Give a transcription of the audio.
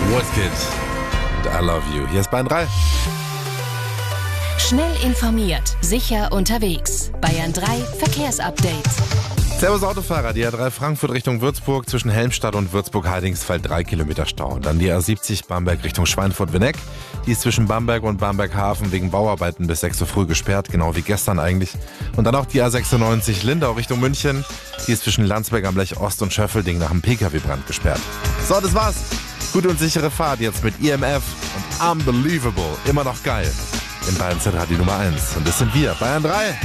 Woodkid und I Love You. Hier ist Bayern 3. Schnell informiert, sicher unterwegs. Bayern 3 Verkehrsupdate. Servus Autofahrer, die A3 Frankfurt Richtung Würzburg zwischen Helmstadt und Würzburg-Heidingsfeld 3 Kilometer Stau. Dann die A70 Bamberg Richtung Schweinfurt-Wenneck. Die ist zwischen Bamberg und Bamberg-Hafen wegen Bauarbeiten bis 6 Uhr früh gesperrt, genau wie gestern eigentlich. Und dann auch die A96 Lindau Richtung München. Die ist zwischen Landsberg am Lech Ost und Schöffelding nach einem Pkw-Brand gesperrt. So, das war's. Gute und sichere Fahrt jetzt mit IMF und Unbelievable. Immer noch geil. In Bayern Z die Nummer 1. Und das sind wir, Bayern 3.